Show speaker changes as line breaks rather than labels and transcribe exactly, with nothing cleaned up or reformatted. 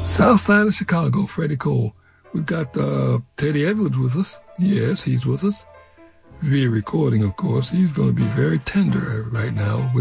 South side of Chicago, Freddie Cole. We've got uh, Teddy Edwards with us. Yes, he's with us. Via recording, of course. He's going to be very tender right now with